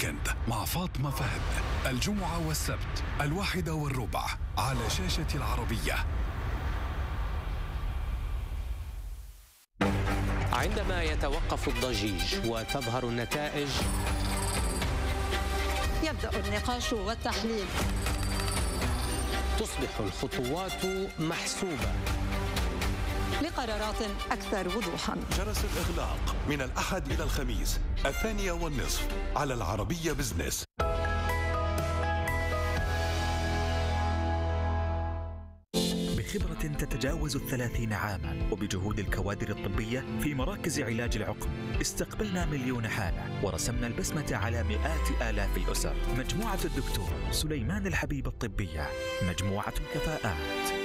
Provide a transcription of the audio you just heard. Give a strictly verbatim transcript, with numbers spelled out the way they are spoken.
الويكند مع فاطمة فهد، الجمعة والسبت الواحدة والربع على شاشة العربية. عندما يتوقف الضجيج وتظهر النتائج يبدأ النقاش والتحليل، تصبح الخطوات محسوبة لقرارات أكثر وضوحا. جرس الإغلاق من الأحد إلى الخميس الثانية والنصف على العربية بزنس. بخبرة تتجاوز الثلاثين عاما وبجهود الكوادر الطبية في مراكز علاج العقم، استقبلنا مليون حالة ورسمنا البسمة على مئات آلاف الأسر. مجموعة الدكتور سليمان الحبيب الطبية، مجموعة الكفاءات.